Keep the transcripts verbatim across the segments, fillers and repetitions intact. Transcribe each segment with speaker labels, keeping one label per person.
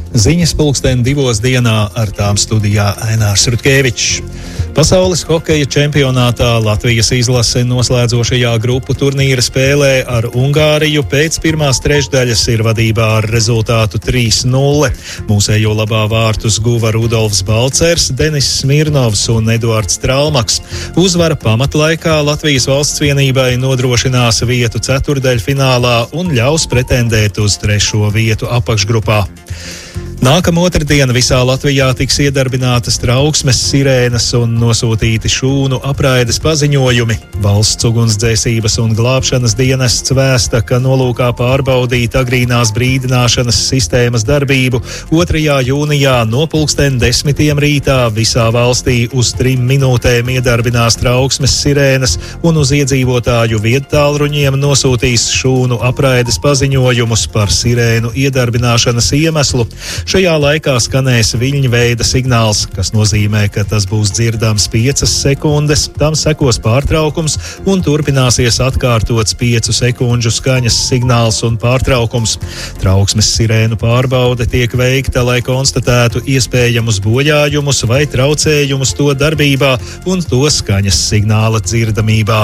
Speaker 1: Ziņas pulksten divos dienā, ar tām studijā Ainārs Rutkevičs. Pasaules hokeja čempionātā Latvijas izlase noslēdzošajā grupu turnīra spēlē ar Ungāriju pēc pirmās trešdaļas ir vadībā ar rezultātu trīs nulle. Mūsējo labā vārtus guva Rudolfs Balcers, Denis Smirnovs un Eduards Tralmaks. Uzvara pamatlaikā Latvijas valsts vienībai nodrošinās vietu ceturdaļfinālā un ļaus pretendēt uz trešo vietu apakšgrupā. Nākamā otrdiena visā Latvijā tiks iedarbinātas trauksmes sirēnas un nosūtīti šūnu apraides paziņojumi. Valsts ugunsdzēsības un glābšanas dienests vēsta, ka nolūkā pārbaudīt agrīnās brīdināšanas sistēmas darbību otrajā jūnijā no pulksten desmitiem rītā visā valstī uz trim minūtēm iedarbinās trauksmes sirēnas un uz iedzīvotāju viedtālruņiem nosūtīs šūnu apraides paziņojumus par sirēnu iedarbināšanas iemeslu. Šajā laikā skanēs viļņveida signāls, kas nozīmē, ka tas būs dzirdams piecas sekundes, tam sekos pārtraukums un turpināsies atkārtots piecu sekundžu skaņas signāls un pārtraukums. Trauksmes sirēnu pārbaude tiek veikta, lai konstatētu iespējamus bojājumus vai traucējumus to darbībā un to skaņas signāla dzirdamībā.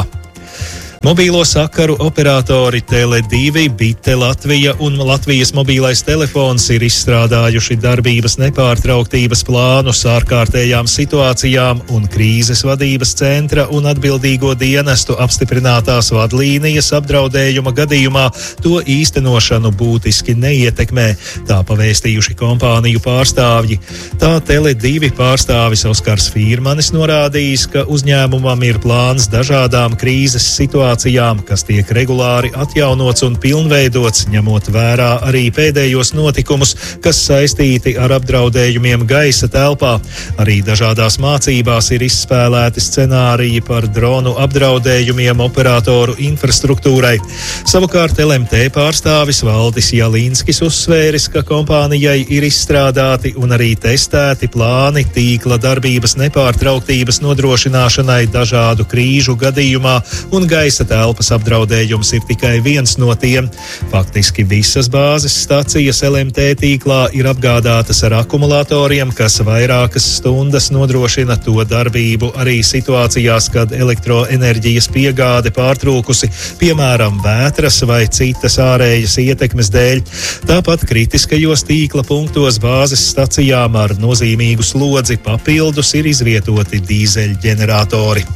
Speaker 1: Mobīlo sakaru operatori Tele divi, Bite Latvija un Latvijas mobilais telefons ir izstrādājuši darbības nepārtrauktības plānus ārkārtējām situācijām un krīzes vadības centra un atbildīgo dienestu apstiprinātās vadlīnijas apdraudējuma gadījumā to īstenošanu būtiski neietekmē, tā pavēstījuši kompāniju pārstāvji. Tā Tele divi pārstāvis Oskars Fīrmanis norādījis, ka uzņēmumam ir plāns dažādām krīzes situācijām, kas tiek regulāri atjaunots un pilnveidots, ņemot vērā arī pēdējos notikumus, kas saistīti ar apdraudējumiem gaisa telpā. Arī dažādās mācībās ir izspēlēti scenāriji par dronu apdraudējumiem operatoru infrastruktūrai. Savukārt L M T pārstāvis Valdis Jalīnskis uzsvēris, ka kompānijai ir izstrādāti un arī testēti plāni tīkla darbības nepārtrauktības nodrošināšanai dažādu krīžu gadījumā, un gaisa telpas apdraudējums ir tikai viens no tiem. Faktiski visas bāzes stacijas L M T tīklā ir apgādātas ar akumulatoriem, kas vairākas stundas nodrošina to darbību arī situācijās, kad elektroenerģijas piegāde pārtrūkusi, piemēram, vētras vai citas ārējas ietekmes dēļ. Tāpat kritiskajos tīkla punktos bāzes stacijām ar nozīmīgu slodzi papildus ir izvietoti dīzeļģeneratori.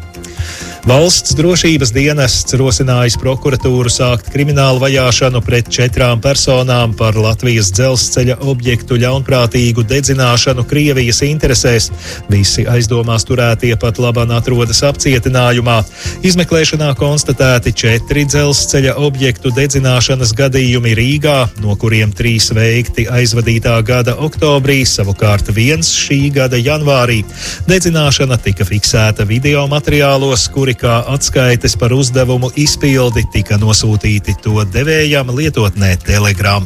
Speaker 1: Valsts drošības dienests rosinājis prokuratūru sākt kriminālu vajāšanu pret četrām personām par Latvijas dzelzceļa objektu ļaunprātīgu dedzināšanu Krievijas interesēs. Visi aizdomās turētie pat labāk atrodas apcietinājumā. Izmeklēšanā konstatēti četri dzelzceļa objektu dedzināšanas gadījumi Rīgā, no kuriem trīs veikti aizvadītā gada oktobrī, savukārt viens šī gada janvārī. Dedzināšana tika fiksēta video materiālos, kuri kā atskaites par uzdevumu izpildi tika nosūtīti to devējam lietotnē Telegram.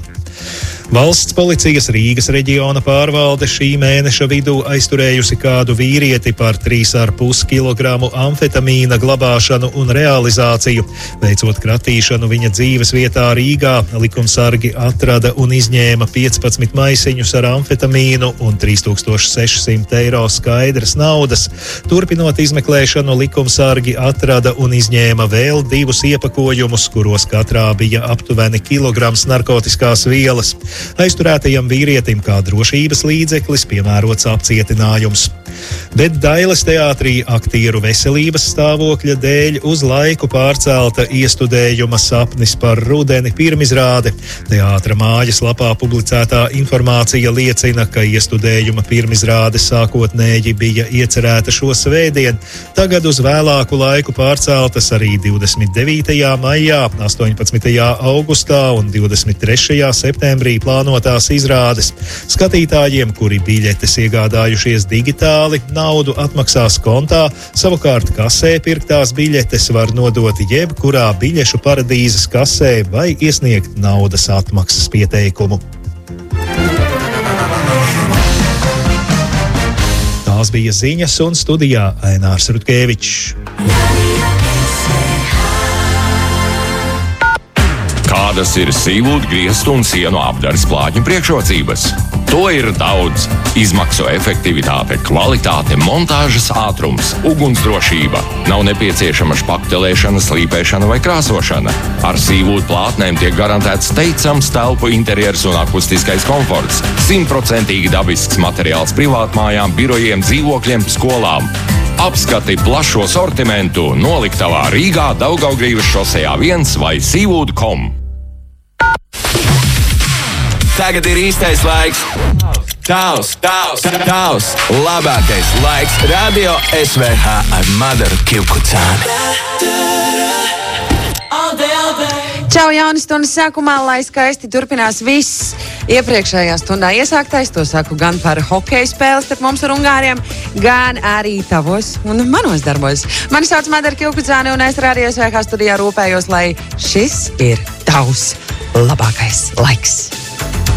Speaker 1: Valsts policijas Rīgas reģiona pārvalde šī mēneša vidū aizturējusi kādu vīrieti par trīs ar pus kilogramu amfetamīna glabāšanu un realizāciju. Veicot kratīšanu viņa dzīves vietā Rīgā, likumsargi atrada un izņēma piecpadsmit maisiņus ar amfetamīnu un trīs tūkstoši sešsimt eiro skaidras naudas. Turpinot izmeklēšanu, likumsargi atrada un izņēma vēl divus iepakojumus, kuros katrā bija aptuveni kilograms narkotiskās vielas. Aizturētajam vīrietim kā drošības līdzeklis piemērots apcietinājums. Bet Dailes teātrī aktieru veselības stāvokļa dēļ uz laiku pārcelta iestudējuma Sapnis par rudeni pirmizrāde. Teātra mājas lapā publicētā informācija liecina, ka iestudējuma pirmizrāde sākotnēji bija iecerēta šo svētdien, tagad uz vēlāku laiku pārceltas arī divdesmit devītajā maijā, astoņpadsmitajā augustā un divdesmit trešajā septembrī plānotās izrādes. Skatītājiem, kuri biļetes iegādājušies digitāli, naudu atmaksās kontā, savukārt kasē pirktās biļetes var nodot jebkurā biļešu paradīzes kasē vai iesniegt naudas atmaksas pieteikumu. Tās bija ziņas, un studijā Ainārs Rutkevičs.
Speaker 2: Kādas ir Seawood griestu un sienu apdares plāņu priekšrocības? To ir daudz. Izmaksu efektivitāte, kvalitāte, montāžas ātrums, ugunsdrošība. Nav nepieciešama špaktelēšana, slīpēšana vai krāsošana. Ar Seawood plātnēm tiek garantēts teicams telpu interjers un akustiskais komforts. Simtprocentīgi dabisks materiāls privātmājām, birojiem, dzīvokļiem, skolām. Apskati plašo sortimentu noliktavā Rīgā, Daugavgrīvas šosejā viens vai seawood dot com.
Speaker 3: Tagad ir īstais laiks. Tavs, tavs, tavs. Labākais laiks Radio S V H ar Madaru Kivkucāni.
Speaker 4: Čau, jaunas stundas sākumā, lai skaisti turpinās viss. Iepriekšējā stundā iesāktais, to saku gan par hokeja spēles starp mums ar Ungāriem, gan arī tavos un manos darbos. Mani sauc Madara Kivkucāne un es Radio S V H studijā rūpējos, lai šis ir tavs labākais laiks.